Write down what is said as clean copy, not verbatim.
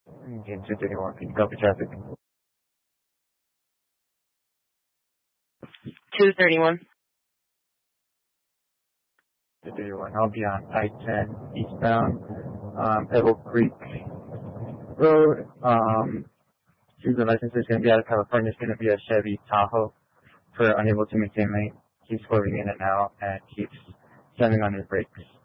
Engine 231, can you copy traffic? 231. 231, I'll be on I-10 eastbound, Pebble Creek Road. Choose the license is going to be out of California. It's going to be a Chevy Tahoe. For unable to maintain lane, keeps swerving in and out and keeps slamming on his brakes.